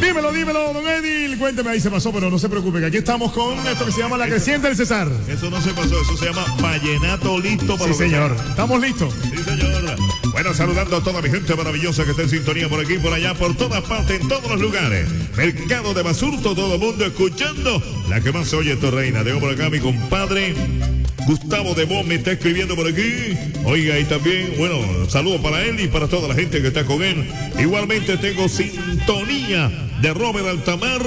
Dímelo, don Edil. Cuénteme, ahí se pasó, pero no se preocupe, que aquí estamos con esto que se llama La Creciente del Cesar. Eso no se pasó, eso se llama vallenato listo para Sí, señor. Estamos listos. Sí, señor. Bueno, saludando a toda mi gente maravillosa que está en sintonía por aquí, por allá, por todas partes, en todos los lugares. Mercado de Basurto, todo el mundo escuchando la que más se oye, esto reina. Tengo por acá a mi compadre Gustavo de Vos, me está escribiendo por aquí. Oiga, y también, bueno, saludos para él y para toda la gente que está con él. Igualmente tengo sintonía de Robert Altamar,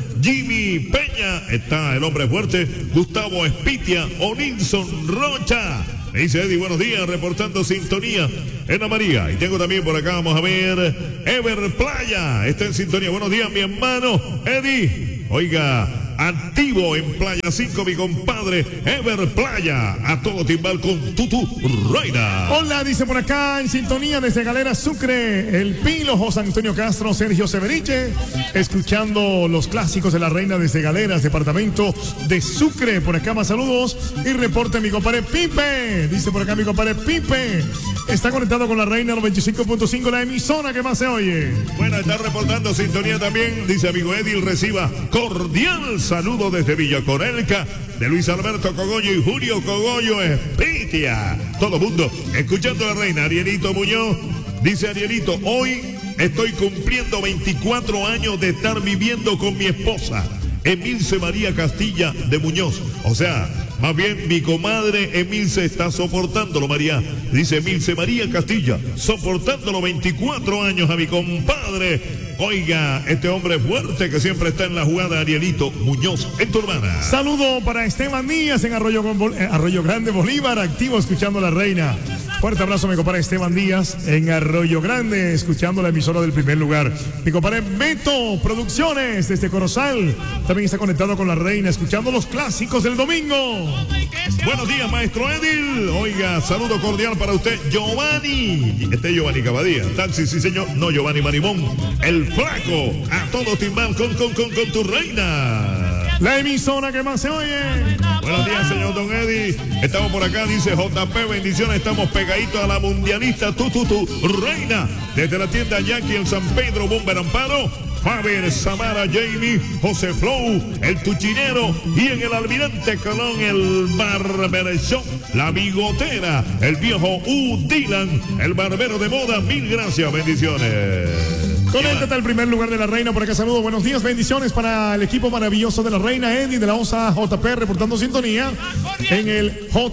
Jimmy Peña, está el hombre fuerte, Gustavo Espitia, Onilson Rocha. Me dice Eddie, buenos días, reportando sintonía en la María. Y tengo también por acá, vamos a ver, Ever Playa, está en sintonía. Buenos días, mi hermano Eddie. Oiga, activo en Playa 5, mi compadre Ever Playa. A todo timbal con Tutu Reina. Hola, dice por acá en sintonía desde Galera Sucre, el Pilo, José Antonio Castro, Sergio Severiche, escuchando los clásicos de la Reina desde Galeras, departamento de Sucre. Por acá más saludos y reporte mi compadre Pipe. Dice por acá mi compadre Pipe. Está conectado con la Reina 95.5, la emisora que más se oye. Bueno, está reportando sintonía también. Dice amigo Edil, reciba cordial saludo desde Villa Corelca, de Luis Alberto Cogollo y Julio Cogollo Espitia. Todo mundo escuchando la Reina. Arielito Muñoz, dice Arielito, hoy estoy cumpliendo 24 años de estar viviendo con mi esposa, Emilce María Castilla de Muñoz. O sea, más bien mi comadre Emilce está soportándolo, María. Dice Emilce María Castilla, soportándolo 24 años a mi compadre. Oiga, este hombre fuerte que siempre está en la jugada, Arielito Muñoz, en tu hermana. Saludo para Esteban Díaz en Arroyo Grande, Bolívar, activo escuchando la Reina. Fuerte abrazo, mi compadre Esteban Díaz en Arroyo Grande, escuchando la emisora del primer lugar. Mi compadre Beto Producciones desde Corozal, también está conectado con la Reina, escuchando los clásicos del domingo. Buenos días, maestro Edil. Oiga, saludo cordial para usted, Giovanni. Este es Giovanni Cabadía. Taxi, sí, señor. No, Giovanni Marimón. El flaco. A todo timbal con tu Reina. La emisora que más se oye. Buenos días, señor Don Eddie. Estamos por acá, dice JP, bendiciones. Estamos pegaditos a la mundialista tu Reina. Desde la tienda Yankee en San Pedro, Bomber Amparo. Faber, Samara, Jamie, José Flow, el Tuchinero y en el Almirante Colón, el Barber Shop, la Bigotera, el viejo Dylan, el barbero de moda. Mil gracias, bendiciones. Conéctate al primer lugar de la Reina. Por acá saludo, buenos días, bendiciones para el equipo maravilloso de la Reina, Eddie de la OSA JP reportando sintonía en el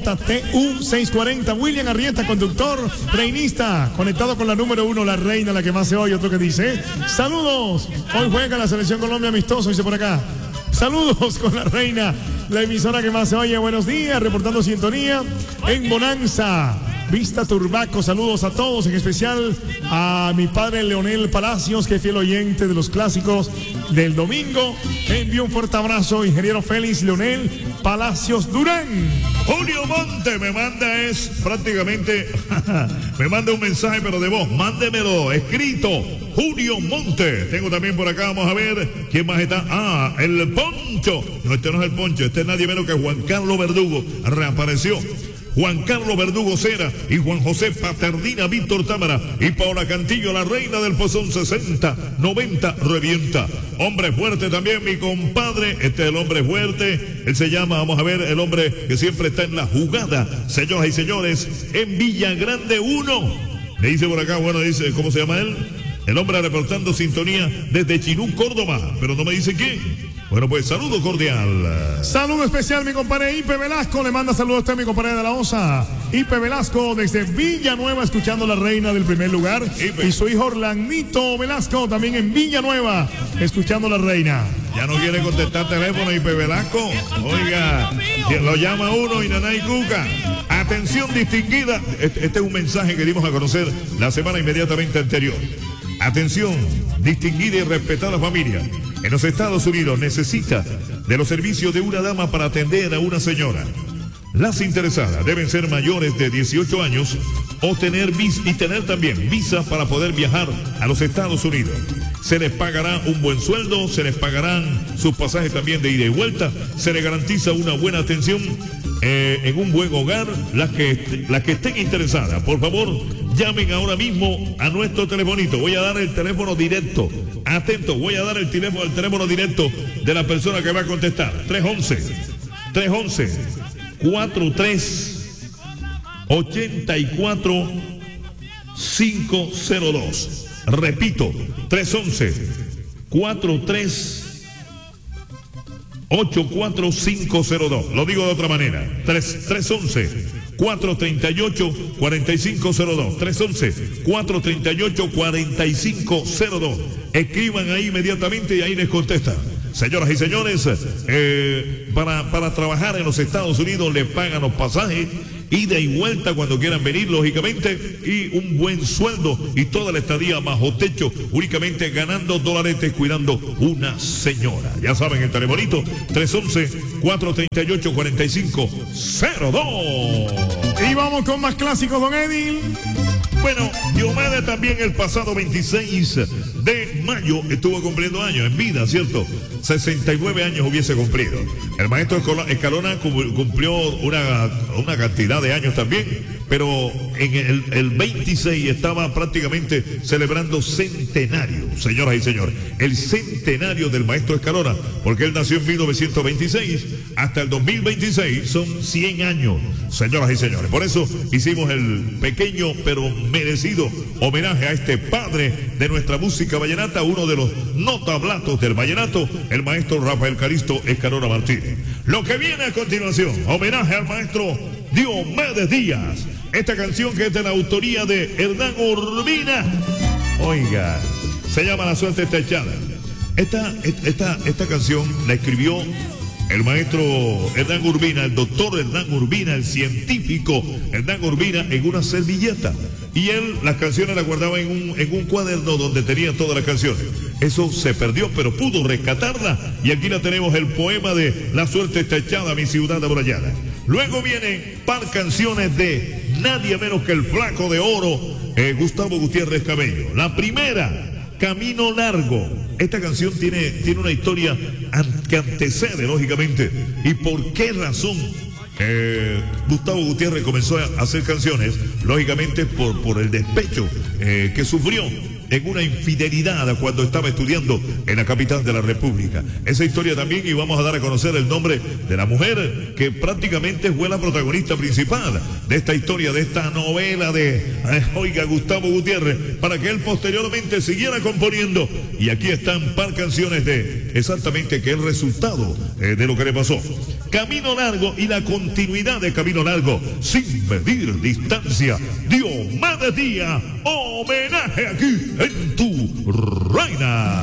JTU 640. William Arrieta, conductor, reinista, conectado con la número 1, la Reina, la que más se oye. Otro que dice, saludos, hoy juega la selección Colombia amistoso, dice por acá. Saludos con la Reina, la emisora que más se oye. Buenos días, reportando sintonía en Bonanza, Vista Turbaco. Saludos a todos, en especial a mi padre Leonel Palacios, que es fiel oyente de los clásicos del domingo. Envío un fuerte abrazo, ingeniero Félix Leonel Palacios Durán. Julio Monte me manda prácticamente, me manda un mensaje pero de voz, mándemelo escrito. Julio Monte. Tengo también por acá, vamos a ver quién más está. Ah, el Poncho. No, este no es el Poncho, este es nadie menos que Juan Carlos Verdugo. Reapareció. Juan Carlos Verdugo Cera y Juan José Paternina, Víctor Támara y Paola Cantillo, la Reina del Pozón 60-90, revienta. Hombre fuerte también, mi compadre, este es el hombre fuerte, él se llama, vamos a ver, el hombre que siempre está en la jugada, señoras y señores, en Villa Grande 1. Le dice por acá, bueno, dice, ¿cómo se llama él? El hombre reportando sintonía desde Chinú, Córdoba, pero no me dice quién. Bueno, pues saludo cordial. Saludo especial, mi compadre Ipe Velasco. Le manda saludos a usted, mi compadre de la OSA. Ipe Velasco desde Villanueva, escuchando la Reina del primer lugar. Ipe. Y su hijo Orlandito Velasco también en Villanueva, escuchando la Reina. Ya no quiere contestar teléfono, Ipe Velasco. Oiga, lo llama uno y nanay cuca. Atención distinguida. Este es un mensaje que dimos a conocer la semana inmediatamente anterior. Atención, distinguida y respetada familia. En los Estados Unidos necesita de los servicios de una dama para atender a una señora. Las interesadas deben ser mayores de 18 años o tener también visa para poder viajar a los Estados Unidos. Se les pagará un buen sueldo, se les pagarán sus pasajes también de ida y vuelta, se les garantiza una buena atención en un buen hogar. Las que estén interesadas, por favor, llamen ahora mismo a nuestro telefonito. Voy a dar el teléfono directo. Atento, voy a dar el teléfono directo de la persona que va a contestar. 311-43-84-502. Repito, 311-43-84-502. Lo digo de otra manera. 311-438-4502. 311-438-4502. Escriban ahí inmediatamente y ahí les contestan. Señoras y señores, para trabajar en los Estados Unidos le pagan los pasajes, ida y vuelta cuando quieran venir, lógicamente, y un buen sueldo y toda la estadía bajo techo, únicamente ganando dolaretes cuidando una señora. Ya saben, el telefonito 311-438-4502. Y vamos con más clásicos, don Eddie. Bueno, Diomedes también el pasado 26 de mayo estuvo cumpliendo años en vida, ¿cierto? 69 años hubiese cumplido. El maestro Escalona cumplió una cantidad de años también, pero en el 26 estaba prácticamente celebrando centenario, señoras y señores. El centenario del maestro Escalona, porque él nació en 1926, hasta el 2026 son 100 años, señoras y señores. Por eso hicimos el pequeño pero merecido homenaje a este padre de nuestra música vallenata, uno de los notablatos del vallenato, el maestro Rafael Calisto Escalona Martínez. Lo que viene a continuación, homenaje al maestro Diomedes Díaz. Esta canción, que es de la autoría de Hernán Urbina, oiga, se llama La Suerte Está Echada. Esta canción la escribió el maestro Hernán Urbina, el doctor Hernán Urbina, el científico Hernán Urbina, en una servilleta. Y él las canciones las guardaba en un cuaderno donde tenía todas las canciones. Eso se perdió, pero pudo rescatarla. Y aquí la tenemos, el poema de La Suerte Está Echada, mi ciudad amurallada. Luego vienen par canciones de nadie menos que el Flaco de Oro, Gustavo Gutiérrez Cabello. La primera, Camino Largo. Esta canción tiene una historia que antecede, lógicamente. ¿Y por qué razón Gustavo Gutiérrez comenzó a hacer canciones? Lógicamente por el despecho que sufrió en una infidelidad cuando estaba estudiando en la capital de la República. Esa historia también, y vamos a dar a conocer el nombre de la mujer que prácticamente fue la protagonista principal de esta historia, de esta novela de Gustavo Gutiérrez, para que él posteriormente siguiera componiendo. Y aquí están par canciones de exactamente que es el resultado de lo que le pasó. Camino Largo y la continuidad de Camino Largo, sin medir distancia. Diomedes Díaz, homenaje aquí en tu reina.